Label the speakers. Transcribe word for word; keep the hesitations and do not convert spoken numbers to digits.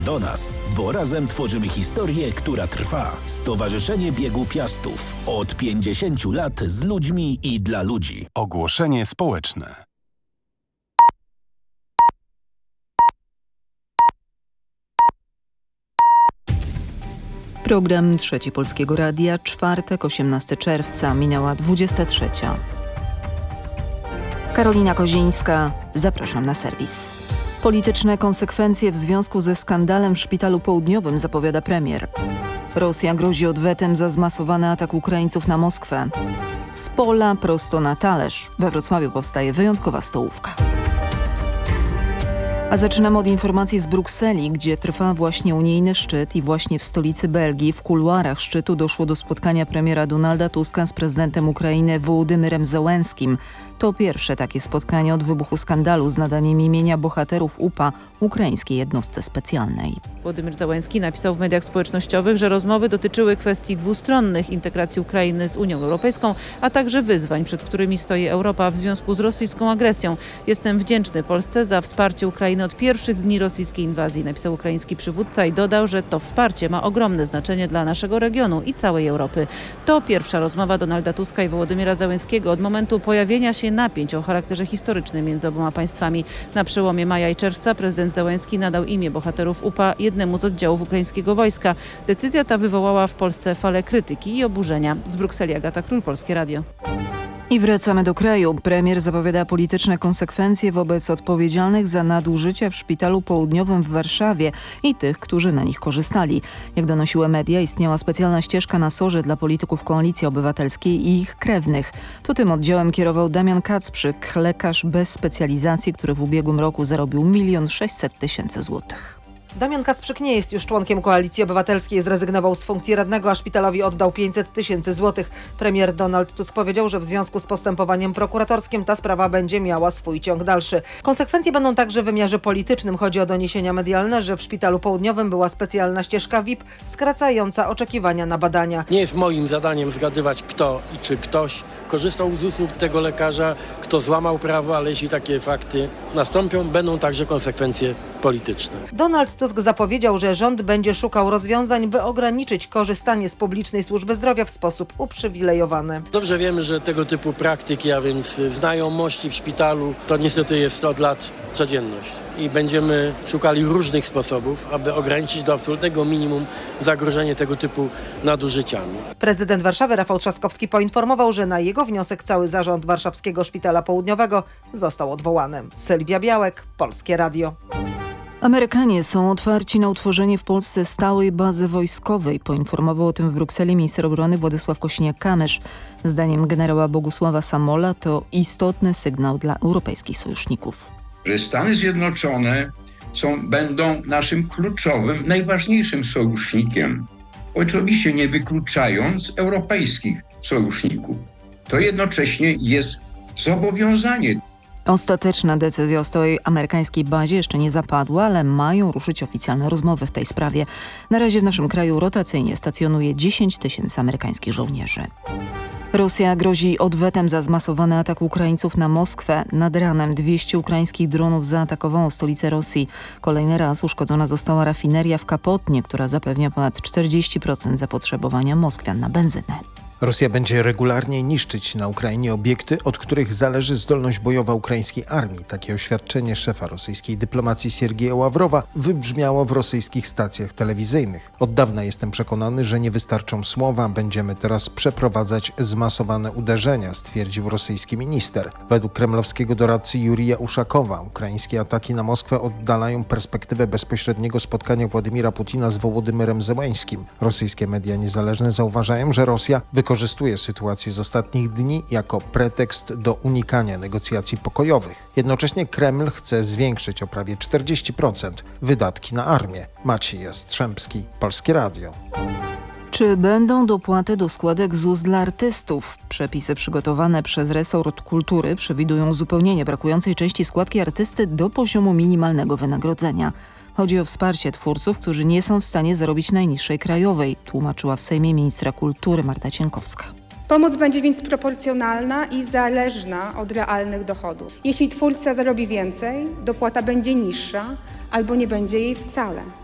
Speaker 1: Do nas, bo razem tworzymy historię, która trwa. Stowarzyszenie Biegu Piastów. Od pięćdziesięciu lat z ludźmi i dla ludzi.
Speaker 2: Ogłoszenie społeczne.
Speaker 3: Program Trzeci Polskiego Radia, czwartek, osiemnastego czerwca, minęła dwudziesta trzecia. Karolina Kozińska, zapraszam na serwis. Polityczne konsekwencje w związku ze skandalem w Szpitalu Południowym, zapowiada premier. Rosja grozi odwetem za zmasowany atak Ukraińców na Moskwę. Z pola prosto na talerz. We Wrocławiu powstaje wyjątkowa stołówka. A zaczynamy od informacji z Brukseli, gdzie trwa właśnie unijny szczyt i właśnie w stolicy Belgii, w kuluarach szczytu doszło do spotkania premiera Donalda Tuska z prezydentem Ukrainy Wołodymyrem Zełenskim. To pierwsze takie spotkanie od wybuchu skandalu z nadaniem imienia bohaterów U P A ukraińskiej jednostce specjalnej.
Speaker 4: Wołodymyr Zełenski napisał w mediach społecznościowych, że rozmowy dotyczyły kwestii dwustronnych, integracji Ukrainy z Unią Europejską, a także wyzwań, przed którymi stoi Europa w związku z rosyjską agresją. Jestem wdzięczny Polsce za wsparcie Ukrainy od pierwszych dni rosyjskiej inwazji, napisał ukraiński przywódca i dodał, że to wsparcie ma ogromne znaczenie dla naszego regionu i całej Europy. To pierwsza rozmowa Donalda Tuska i Wołodymyra Zełenskiego od momentu pojawienia się napięć o charakterze historycznym między oboma państwami. Na przełomie maja i czerwca prezydent Zełenski nadał imię bohaterów U P A jednemu z oddziałów ukraińskiego wojska. Decyzja ta wywołała w Polsce falę krytyki i oburzenia. Z Brukseli Agata Król, Polskie Radio.
Speaker 3: I wracamy do kraju. Premier zapowiada polityczne konsekwencje wobec odpowiedzialnych za nadużycia w Szpitalu Południowym w Warszawie i tych, którzy na nich korzystali. Jak donosiły media, istniała specjalna ścieżka na sorze dla polityków Koalicji Obywatelskiej i ich krewnych. To tym oddziałem kierował Damian Kacprzyk, lekarz bez specjalizacji, który w ubiegłym roku zarobił milion sześćset tysięcy złotych.
Speaker 5: Damian Kacprzyk nie jest już członkiem Koalicji Obywatelskiej. Zrezygnował z funkcji radnego, a szpitalowi oddał pięćset tysięcy złotych. Premier Donald Tusk powiedział, że w związku z postępowaniem prokuratorskim ta sprawa będzie miała swój ciąg dalszy. Konsekwencje będą także w wymiarze politycznym. Chodzi o doniesienia medialne, że w Szpitalu Południowym była specjalna ścieżka V I P skracająca oczekiwania na badania.
Speaker 6: Nie jest moim zadaniem zgadywać, kto i czy ktoś korzystał z usług tego lekarza, kto złamał prawo, ale jeśli takie fakty nastąpią, będą także konsekwencje polityczne.
Speaker 5: Donald Tusk zapowiedział, że rząd będzie szukał rozwiązań, by ograniczyć korzystanie z publicznej służby zdrowia w sposób uprzywilejowany.
Speaker 6: Dobrze wiemy, że tego typu praktyki, a więc znajomości w szpitalu, to niestety jest od lat codzienność. I będziemy szukali różnych sposobów, aby ograniczyć do absolutnego minimum zagrożenie tego typu nadużyciami.
Speaker 5: Prezydent Warszawy Rafał Trzaskowski poinformował, że na jego wniosek cały zarząd Warszawskiego Szpitala Południowego został odwołany. Sylwia Białek, Polskie Radio.
Speaker 3: Amerykanie są otwarci na utworzenie w Polsce stałej bazy wojskowej. Poinformował o tym w Brukseli minister obrony Władysław Kosiniak-Kamysz. Zdaniem generała Bogusława Samola to istotny sygnał dla europejskich sojuszników.
Speaker 7: Że Stany Zjednoczone są, będą naszym kluczowym, najważniejszym sojusznikiem. Oczywiście nie wykluczając europejskich sojuszników. To jednocześnie jest zobowiązanie.
Speaker 3: Ostateczna decyzja o stałej amerykańskiej bazie jeszcze nie zapadła, ale mają ruszyć oficjalne rozmowy w tej sprawie. Na razie w naszym kraju rotacyjnie stacjonuje dziesięć tysięcy amerykańskich żołnierzy. Rosja grozi odwetem za zmasowany atak Ukraińców na Moskwę. Nad ranem dwieście ukraińskich dronów zaatakowało stolicę Rosji. Kolejny raz uszkodzona została rafineria w Kapotnie, która zapewnia ponad czterdzieści procent zapotrzebowania Moskwian na benzynę.
Speaker 8: Rosja będzie regularnie niszczyć na Ukrainie obiekty, od których zależy zdolność bojowa ukraińskiej armii. Takie oświadczenie szefa rosyjskiej dyplomacji Siergieja Ławrowa wybrzmiało w rosyjskich stacjach telewizyjnych. Od dawna jestem przekonany, że nie wystarczą słowa, będziemy teraz przeprowadzać zmasowane uderzenia, stwierdził rosyjski minister. Według kremlowskiego doradcy Jurija Uszakowa ukraińskie ataki na Moskwę oddalają perspektywę bezpośredniego spotkania Władimira Putina z Wołodymyrem Zełenskim. Rosyjskie media niezależne zauważają, że Rosja wykorzystuje Wykorzystuje sytuację z ostatnich dni jako pretekst do unikania negocjacji pokojowych. Jednocześnie Kreml chce zwiększyć o prawie czterdzieści procent wydatki na armię. Maciej Jastrzębski, Polskie Radio.
Speaker 3: Czy będą dopłaty do składek Z U S dla artystów? Przepisy przygotowane przez resort kultury przewidują uzupełnienie brakującej części składki artysty do poziomu minimalnego wynagrodzenia. Chodzi o wsparcie twórców, którzy nie są w stanie zarobić najniższej krajowej, tłumaczyła w Sejmie ministra kultury Marta Cienkowska.
Speaker 9: Pomoc będzie więc proporcjonalna i zależna od realnych dochodów. Jeśli twórca zarobi więcej, dopłata będzie niższa albo nie będzie jej wcale.